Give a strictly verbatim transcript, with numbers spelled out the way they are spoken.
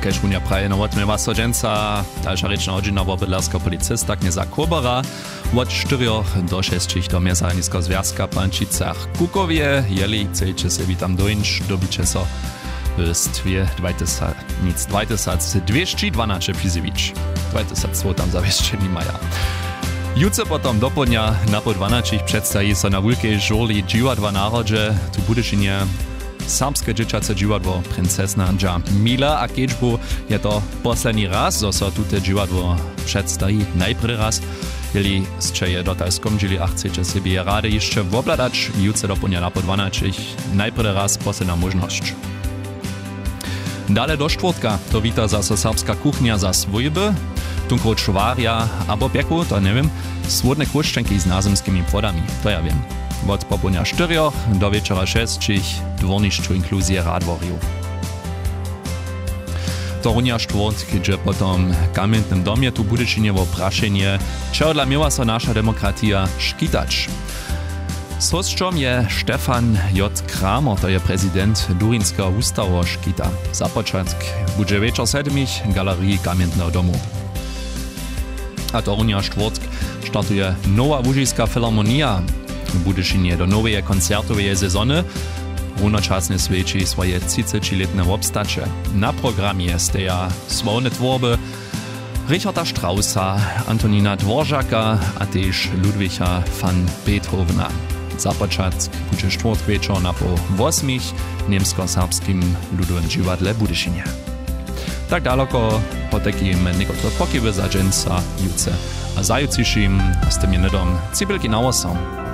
kež unia praje, no odmiewa sojenca, dalsza rečna hodžina wobydlerska policista Kneza Kobara, od czterech do šestich do Mezanisko związka Pančicach Kukowie, jeli chcecie sobie tam dojść, dobicie so z dwieście dwanaście Pizewicz. dwieście dwa tam zawieszcie nie maja. Jutro potom do podnia na po dwanaście przedstawi so na wielkiej żurli dziwadła narodzie, tu budyszynie serbskie dzieciace dziwadło princesna Andża Mila, a keďbu je to poslední raz, zo so tute dziwadło przedstawi najprv raz, jeli ste je dotaj skomdžili a chcete sobie je rady jeszcze wobladać, jutro do podnia na po dwanaście najprv raz posledná možnosť. Dale do štvrtka to wita zase serbska kuchnia za svojby, tunko čvarja, abo pieku, to nie wiem, słodne kruszczenki z nazemskimi płodami, to ja wiem. Od popołudnia czterech do wieczora sześcich dworniszczu inkluzję radworiów. To runia czwartk, gdzie potom w kamiennym domie tu budyszyniewo praszenie, czego dla miała so nasza demokratia szkitać. S hosťom je Štefan J. Kramer, to je prezident Durinského ústavu škita. Za počiatok bude večer sedmich v galerii Kamienného domu. A to runia štvrtk štartuje nová Łužiska filharmonia. Budešinje do novej koncertovej sezony runočasne svedčí svoje tridsaťletné obstače. Na programie steja slovné tvorby Richarda Straussa, Antonina Dvořáka a tiež Ludwiga van Beethovena. Za počiatok bude štvrtk večer na po osmich v niemsko-serbskim ľudovém divadle Budešinje. Tak daleko po takým niekotro pokyby za dženca juce. A zajuciším s tým je nedom Cibylky na osom.